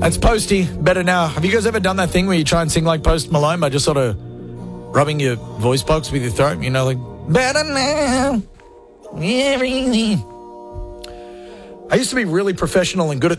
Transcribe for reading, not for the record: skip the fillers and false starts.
That's Posty, Better Now. Have you guys ever done that thing where you try and sing like Post Malone by just sort of rubbing your voice box with your throat? You know, like, better now. Everything. I used to be really professional and good at